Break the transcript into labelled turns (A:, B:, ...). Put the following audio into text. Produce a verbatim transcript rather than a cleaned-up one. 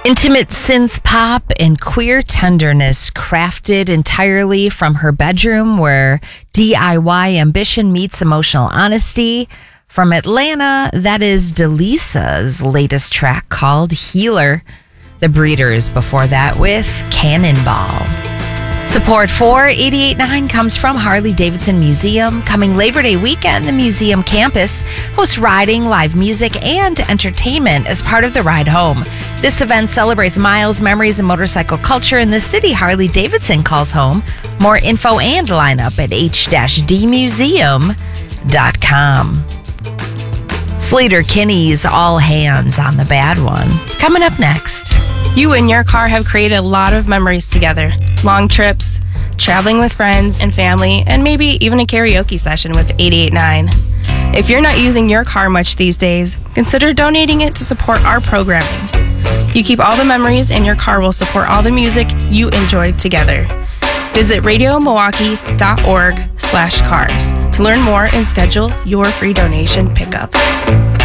A: Intimate synth pop and queer tenderness crafted entirely from her bedroom where D I Y ambition meets emotional honesty. From Atlanta, that is Delisa's latest track called Healer. The Breeders before that with Cannonball. Support for eighty-eight point nine comes from Harley-Davidson Museum. Coming Labor Day weekend, the museum campus hosts riding, live music, and entertainment as part of the Ride Home. This event celebrates miles, memories, and motorcycle culture in the city Harley-Davidson calls home. More info and lineup at h d museum dot com. Slater-Kinney's All Hands on the Bad One. Coming up next.
B: You and your car have created a lot of memories together. Long trips, traveling with friends and family, and maybe even a karaoke session with eighty-eight point nine. If you're not using your car much these days, consider donating it to support our programming. You keep all the memories, and your car will support all the music you enjoyed together. Visit radio milwaukee dot org slash cars to learn more and schedule your free donation pickup.